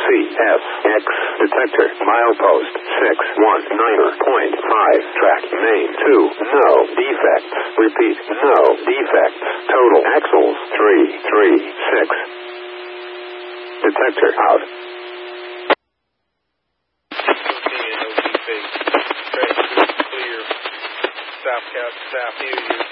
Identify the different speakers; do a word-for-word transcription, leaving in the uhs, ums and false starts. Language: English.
Speaker 1: C S X detector milepost six one nine point five track main two no defects. Repeat, no defects. Total axles three three six. Detector out.
Speaker 2: Clear. South South South